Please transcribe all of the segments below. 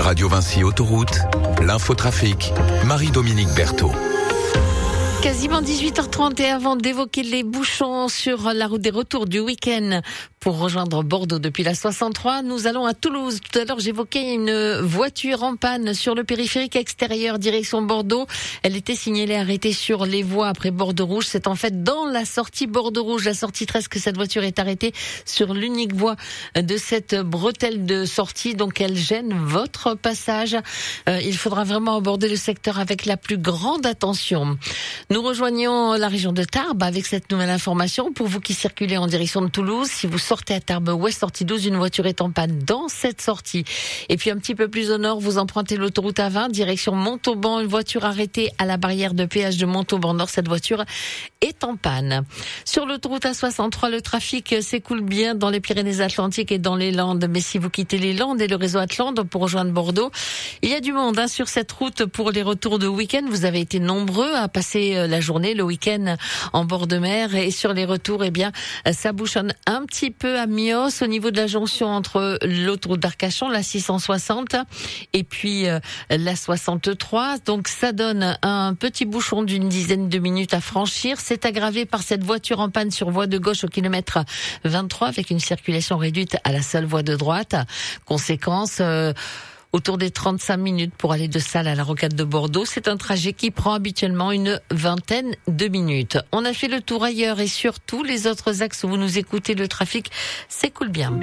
Radio Vinci Autoroute, l'infotrafic, Marie-Dominique Berthaud. Quasiment 18h30 et avant d'évoquer les bouchons sur la route des retours du week-end pour rejoindre Bordeaux depuis la 63, nous allons à Toulouse. Tout à l'heure, j'évoquais une voiture en panne sur le périphérique extérieur direction Bordeaux. Elle était signalée arrêtée sur les voies après Bordeaux-Rouge. C'est en fait dans la sortie Bordeaux-Rouge, la sortie 13, que cette voiture est arrêtée sur l'unique voie de cette bretelle de sortie. Donc elle gêne votre passage. Il faudra vraiment aborder le secteur avec la plus grande attention. Nous rejoignons la région de Tarbes avec cette nouvelle information. Pour vous qui circulez en direction de Toulouse, si vous sortez à Tarbes Ouest, sortie 12, une voiture est en panne dans cette sortie. Et puis un petit peu plus au nord, vous empruntez l'autoroute A20, direction Montauban, une voiture arrêtée à la barrière de péage de Montauban Nord. Cette voiture est en panne. Sur l'autoroute A63, le trafic s'écoule bien dans les Pyrénées-Atlantiques et dans les Landes. Mais si vous quittez les Landes et le réseau Atlante pour rejoindre Bordeaux, il y a du monde sur cette route pour les retours de week-end. Vous avez été nombreux à passer la journée, le week-end en bord de mer, et sur les retours, eh bien, ça bouchonne un petit peu à Mios au niveau de la jonction entre l'autoroute d'Arcachon, la 660, et puis la 63. Donc ça donne un petit bouchon d'une dizaine de minutes à franchir. C'est aggravé par cette voiture en panne sur voie de gauche au kilomètre 23 avec une circulation réduite à la seule voie de droite. Conséquence, autour des 35 minutes pour aller de Salles à la Rocade de Bordeaux. C'est un trajet qui prend habituellement une vingtaine de minutes. On a fait le tour ailleurs et sur tous les autres axes où vous nous écoutez, le trafic s'écoule bien.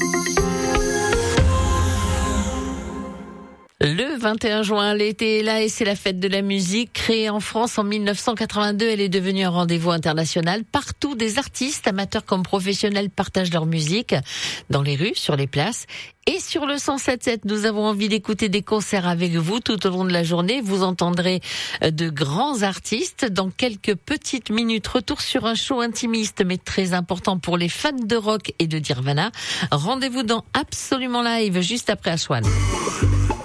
Le 21 juin, l'été est là et c'est la fête de la musique. Créée en France en 1982, elle est devenue un rendez-vous international. Partout, des artistes, amateurs comme professionnels, partagent leur musique dans les rues, sur les places. Et sur le 107.7, nous avons envie d'écouter des concerts avec vous tout au long de la journée. Vous entendrez de grands artistes. Dans quelques petites minutes, retour sur un show intimiste mais très important pour les fans de rock et de Nirvana. Rendez-vous dans Absolument Live juste après Ashwan.